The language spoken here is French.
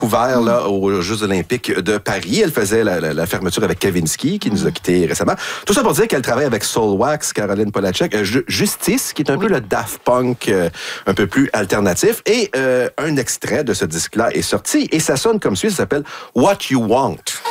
Vancouver, là, aux Jeux olympiques de Paris. Elle faisait la fermeture avec Kavinsky, qui nous a quittés récemment. Tout ça pour dire qu'elle travaille avec Soulwax, Caroline Polachek, Justice, qui est un peu le Daft Punk un peu plus alternatif. Et un extrait de ce disque-là est sorti et ça sonne comme suit, ça s'appelle What You Want.